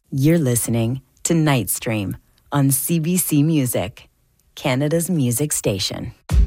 You're listening to Nightstream on CBC Music, Canada's music station.